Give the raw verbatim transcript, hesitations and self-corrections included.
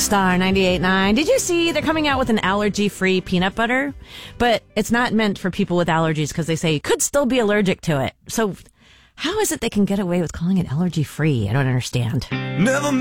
Star ninety-eight point nine. Did you see they're coming out with an allergy-free peanut butter? But it's not meant for people with allergies because they say you could still be allergic to it. So how is it they can get away with calling it allergy-free? I don't understand. Never